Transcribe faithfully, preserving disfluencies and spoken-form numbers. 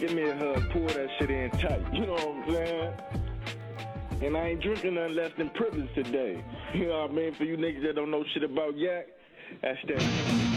Give me a hug, pull that shit in tight. You know what I'm saying? And I ain't drinking nothing less than privilege today. You know what I mean? For you niggas that don't know shit about yak, that's that.